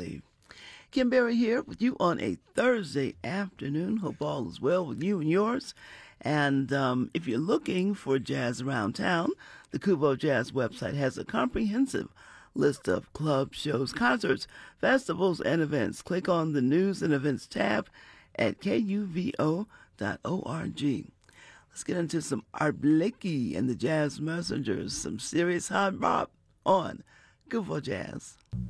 believe. Kim Berry here with you on a Thursday afternoon. Hope all is well with you and yours. And if you're looking for jazz around town, the Kubo Jazz website has a comprehensive list of clubs, shows, concerts, festivals, and events. Click on the News and Events tab at kuvo.org. Let's get into some Art Blakey and the Jazz Messengers, some serious hard bop on Kubo Jazz.